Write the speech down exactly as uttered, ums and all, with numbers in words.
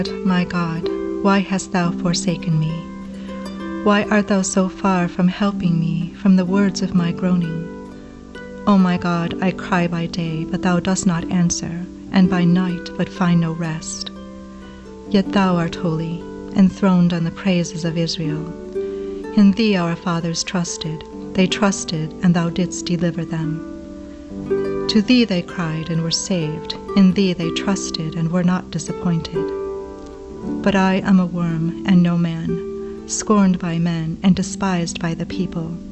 My God, why hast thou forsaken me? Why art thou so far from helping me, from the words of my groaning? O my God, I cry by day, but thou dost not answer, and by night, but find no rest. Yet thou art holy, enthroned on the praises of Israel. In thee our fathers trusted, they trusted, and thou didst deliver them. To thee they cried and were saved, in thee they trusted and were not disappointed. But I am a worm and no man, scorned by men and despised by the people.